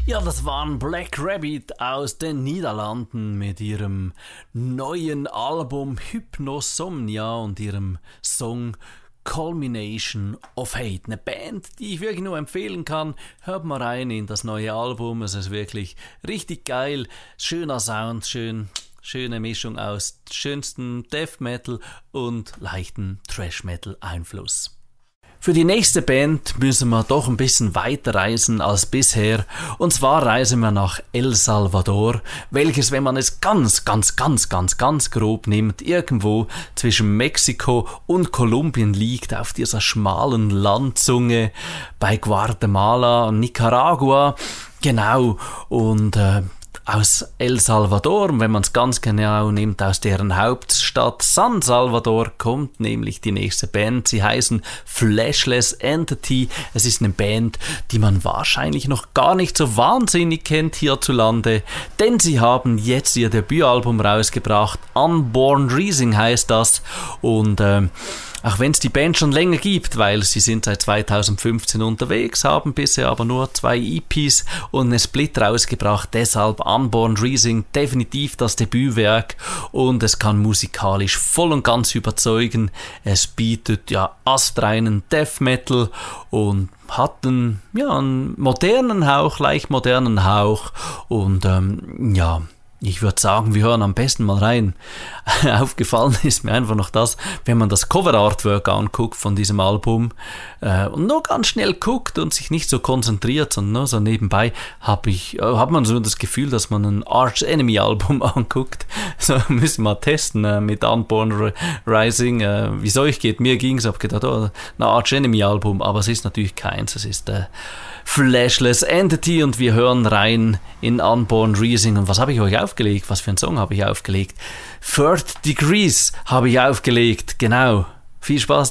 Ja, das waren Black Rabbit aus den Niederlanden mit ihrem neuen Album Hypnosomnia und ihrem Song Culmination of Hate. Eine Band, die ich wirklich nur empfehlen kann. Hört mal rein in das neue Album. Es ist wirklich richtig geil. Schöner Sound, schöne Mischung aus schönsten Death Metal und leichten Thrash Metal Einfluss. Für die nächste Band müssen wir doch ein bisschen weiter reisen als bisher. Und zwar reisen wir nach El Salvador, welches, wenn man es ganz grob nimmt, irgendwo zwischen Mexiko und Kolumbien liegt, auf dieser schmalen Landzunge bei Guatemala und Nicaragua. Genau, und aus El Salvador, wenn man es ganz genau nimmt, aus deren Hauptstadt San Salvador, kommt nämlich die nächste Band. Sie heißen Fleshless Entity. Es ist eine Band, die man wahrscheinlich noch gar nicht so wahnsinnig kennt hierzulande, denn sie haben jetzt ihr Debütalbum rausgebracht. Unborn Rising heißt das, und auch wenn es die Band schon länger gibt, weil sie sind seit 2015 unterwegs, haben bisher aber nur 2 EPs und eine Split rausgebracht, deshalb Unborn Rising definitiv das Debütwerk, und es kann musikalisch voll und ganz überzeugen. Es bietet ja astreinen Death Metal und hat einen modernen Hauch, leicht modernen Hauch, und ich würde sagen, wir hören am besten mal rein. Aufgefallen ist mir einfach noch das, wenn man das Cover-Artwork anguckt von diesem Album und nur ganz schnell guckt und sich nicht so konzentriert, sondern nur so nebenbei, hat man so das Gefühl, dass man ein Arch Enemy-Album anguckt. So müssen wir mal testen mit Unborn Rising. Wie es euch geht, mir ging es, habe gedacht, ein Arch Enemy-Album, aber es ist natürlich keins, es ist Fleshless Entity, und wir hören rein in Unborn Rising. Und was habe ich euch aufgelegt? Was für einen Song habe ich aufgelegt? Third Degrees habe ich aufgelegt, genau. Viel Spaß